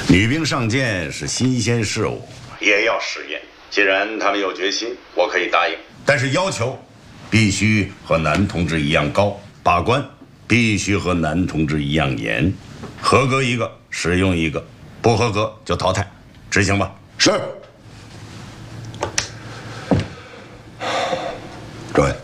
女兵上舰是新鲜事物，也要试验。既然他们有决心，我可以答应，但是要求必须和男同志一样高，把关必须和男同志一样严，合格一个使用一个，不合格就淘汰，执行吧。 是。诸位，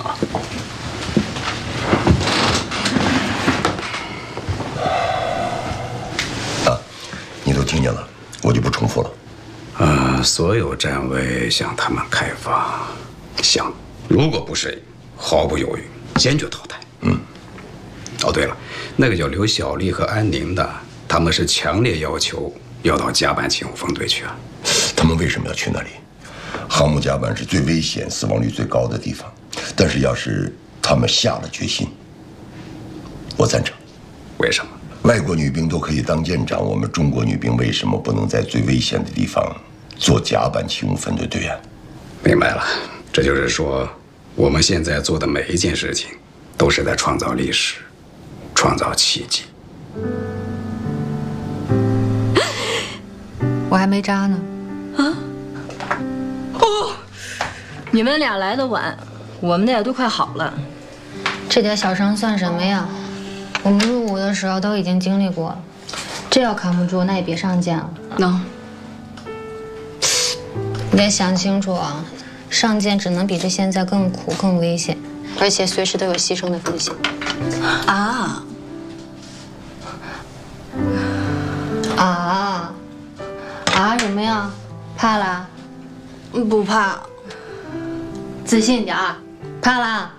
你都听见了，我就不重复了。 所有站位向他们开放，向如果不适应，毫不犹豫，坚决淘汰。哦，对了，那个叫刘小丽和安宁的，他们是强烈要求要到甲板勤务分队去啊。 他们为什么要去那里？航母甲板是最危险、死亡率最高的地方。但是要是他们下了决心，我赞成。 为什么？ 外国女兵都可以当舰长，我们中国女兵为什么不能在最危险的地方做甲板勤务分队队员？ 明白了，这就是说，我们现在做的每一件事情，都是在创造历史，创造奇迹。 我还没扎呢。 你们俩来的晚，我们的也都快好了。 这点小伤算什么呀？我们入伍的时候都已经经历过了，这要扛不住，那也别上舰了。 能。 你得想清楚啊，上舰只能比这现在更苦、更危险，而且随时都有牺牲的风险。什么呀？怕啦？ 不怕。 自信点儿。怕啦？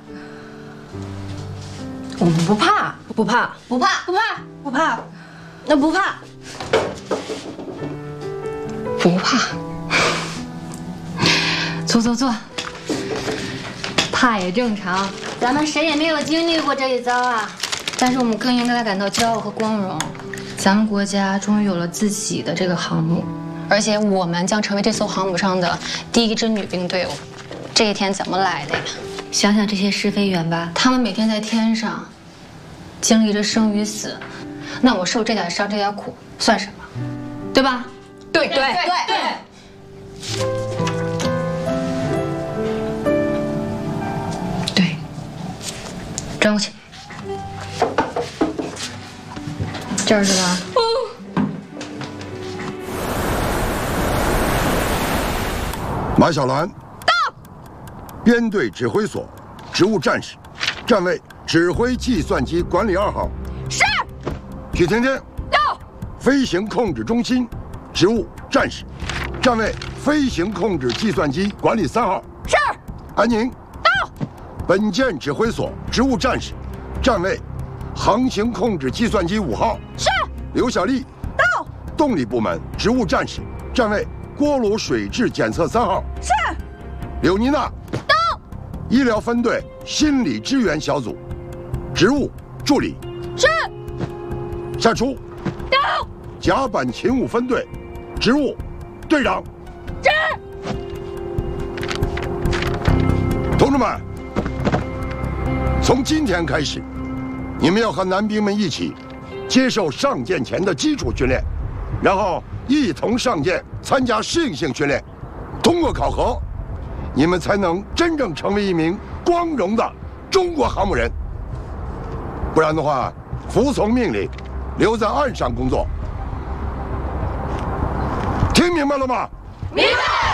我们不怕，不怕，不怕，不怕，不怕，那不怕， 不怕。坐。怕也正常，咱们谁也没有经历过这一遭啊。但是我们更应该感到骄傲和光荣，咱们国家终于有了自己的这个航母，而且我们将成为这艘航母上的第一支女兵队伍。这一天怎么来的呀？想想这些试飞员吧，他们每天在天上经历着生与死，那我受这点伤、这点苦算什么？对吧？ 对。 对，转过去，这儿是吧？ 马小兰，到。编队指挥所，职务战士，站位指挥计算机管理2号。 是。 许甜甜， 到。 飞行控制中心，职务战士，站位飞行控制计算机管理3号。 是。 安宁， 到。 本舰指挥所，职务战士，站位航行控制计算机5号。 是。 刘小丽， 到。 动力部门，职务战士，站位锅炉水质检测3号。 是。 柳妮娜， 到。 医疗分队心理支援小组，职务助理。 是。 夏初， 到。 甲板勤务分队，职务队长。 是。 同志们，从今天开始，你们要和男兵们一起接受上舰前的基础训练，然后一同上舰参加适应性训练。通过考核，你们才能真正成为一名光荣的中国航母人。不然的话，服从命令，留在岸上工作。听明白了吗？ 明白。